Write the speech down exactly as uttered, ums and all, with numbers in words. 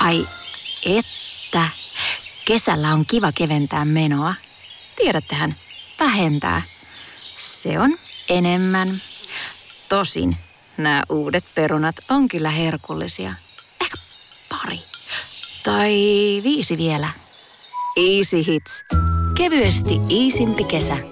Ai että. Kesällä on kiva keventää menoa. Tiedättehän, vähentää. Se on enemmän. Tosin nämä uudet perunat on kyllä herkullisia. Ehkä pari. Tai viisi vielä. Easy Hits. Kevyesti iisimpi kesä.